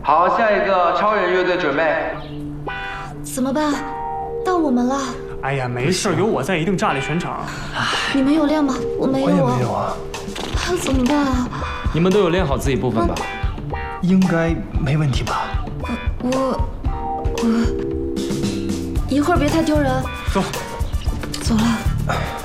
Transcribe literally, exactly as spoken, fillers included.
好，下一个超人乐队准备。 怎么办？到我们了。 哎呀，没事，有我在，一定炸裂全场。 你们有练吗？我没有啊。 我也没有啊。 怎么办啊？ 你们都有练好自己部分吧？ 应该没问题吧？ 我我一会儿别太丢人。 走， 走了。